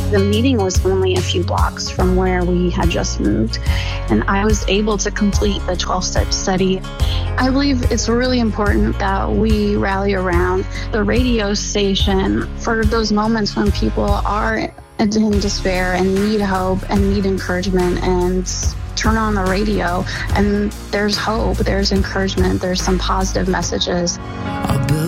The meeting was only a few blocks from where we had just moved, and I was able to complete the 12-step study. I believe it's really important that we rally around the radio station for those moments when people are in despair and need hope and need encouragement, and turn on the radio and there's hope, there's encouragement, there's some positive messages.